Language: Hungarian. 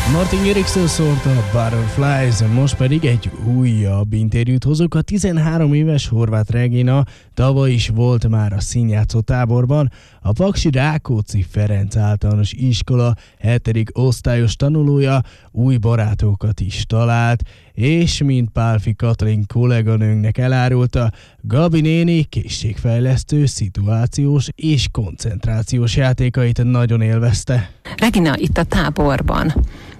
Martin Garrixtől szólt a Butterflies, most pedig egy újabb interjút hozok. A 13 éves Horváth Regina tavaly is volt már a színjátszó táborban. A Paksi Rákóczi Ferenc általános iskola 7. osztályos tanulója új barátokat is talált, és mint Pálfi Katalin kolléganőnknek elárulta, Gabi néni készségfejlesztő, szituációs és koncentrációs játékait nagyon élvezte. Regina, itt a táborban